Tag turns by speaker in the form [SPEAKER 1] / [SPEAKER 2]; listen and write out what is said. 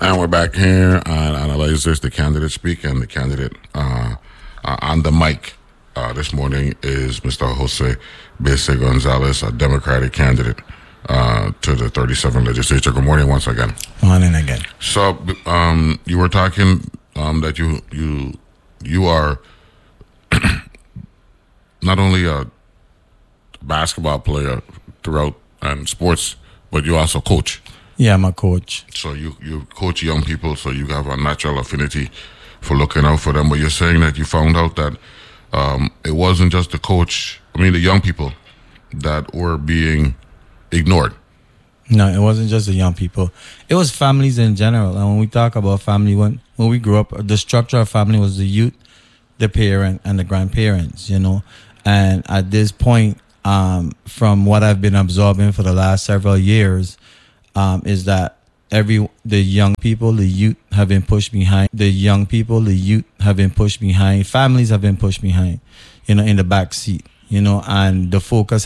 [SPEAKER 1] And we're back here on Analyzers, the candidate speak, and the candidate on the mic this morning is Mr. Jose Bese Gonzalez, a Democratic candidate to the 37th legislature. Good morning once again.
[SPEAKER 2] Morning again.
[SPEAKER 1] So you were talking that you are not only a basketball player throughout sports, but you also coach.
[SPEAKER 2] Yeah, I'm a coach.
[SPEAKER 1] So you coach young people, so you have a natural affinity for looking out for them. But you're saying that you found out that it wasn't just the young people that were being ignored.
[SPEAKER 2] No, it wasn't just the young people. It was families in general. And when we talk about family, when we grew up, the structure of family was the youth, the parent, and the grandparents, And at this point, from what I've been absorbing for the last several years, is that the young people, the youth have been pushed behind. The young people, the youth have been pushed behind. Families have been pushed behind, in the back seat, and the focus